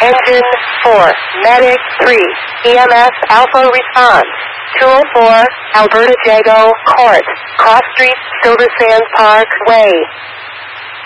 Engine 4, Medic 3, EMS Alpha response. 204, Alberta Jago Court, Cross Street, Silver Sands Park Way.